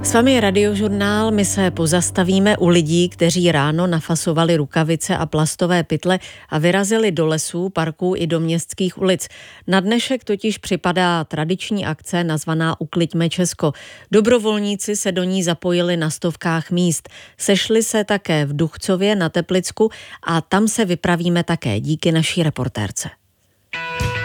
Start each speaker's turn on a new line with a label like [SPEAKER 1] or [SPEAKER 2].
[SPEAKER 1] S vámi je Radiožurnál, my se pozastavíme u lidí, kteří ráno nafasovali rukavice a plastové pytle a vyrazili do lesů, parků i do městských ulic. Na dnešek totiž připadá tradiční akce nazvaná Ukliďme Česko. Dobrovolníci se do ní zapojili na stovkách míst. Sešli se také v Duchcově na Teplicku a tam se vypravíme také díky naší reportérce.